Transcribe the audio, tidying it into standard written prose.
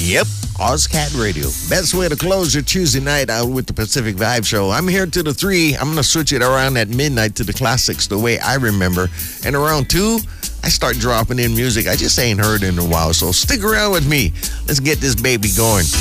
Yep, Ozcat Radio. Best way to close your Tuesday night out with the Pacific Vibe Show. I'm here to the 3. I'm going to switch it around at midnight to the classics the way I remember. And around 2, I start dropping in music I just ain't heard in a while. So stick around with me. Let's get this baby going.